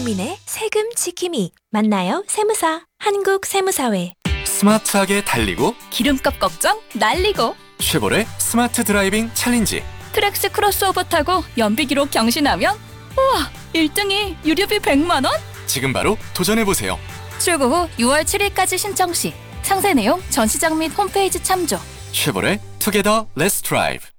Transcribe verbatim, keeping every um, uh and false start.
국민의 세금 지킴이. 만나요 세무사. 한국세무사회. 스마트하게 달리고 기름값 걱정 날리고 쉐보레 스마트 드라이빙 챌린지. 트랙스 크로스오버 타고 연비 기록 경신하면 우와 일 등이 유류비 백만 원? 지금 바로 도전해보세요. 출고 후 유월 칠일까지 신청 시 상세 내용 전시장 및 홈페이지 참조. 쉐보레 투게더 렛츠 드라이브.